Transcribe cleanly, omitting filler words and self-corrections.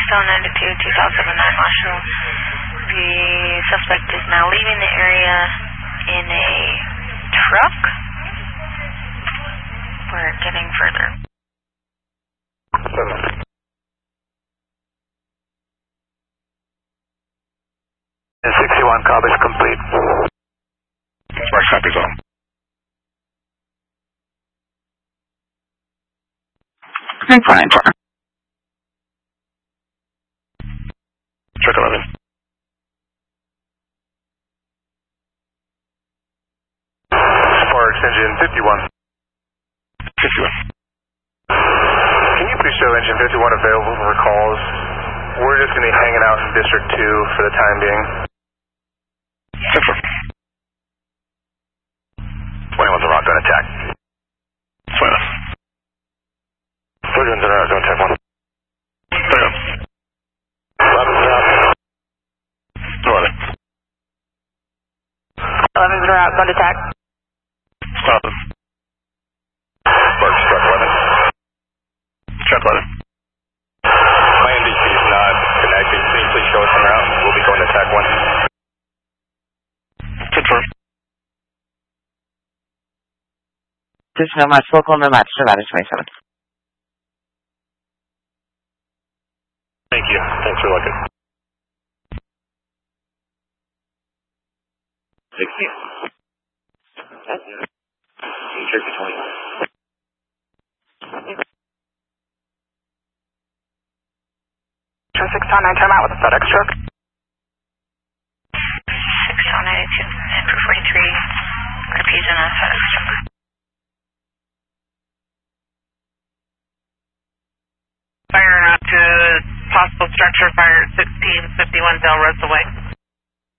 92, 2009 Marshall. The suspect is now leaving the area in a truck. We're getting further. 61, coverage complete. Smart copy zone. Fine, fire. Check 11. Sparks, engine 51. 51. Can you please show engine 51 available for calls? We're just going to be hanging out in District 2 for the time being. 21's en route, don't attack. 21's en route, don't attack 1. 11's en route. 11. 11's en route, don't attack. Stop them. Sparks, truck 11. Truck 11. My NDC is not connecting. Can you please show us en route? We'll be going to attack 1. Confirm. This is Nomad, local Nomad, Nevada 27. Thank you. Thanks for looking. 16. Turkey 21. Sure, 609, time out with a FedEx truck. 692, for 43, RP's in a FedEx truck. Fire out to possible structure, fire at 1651 Del Rosa Way.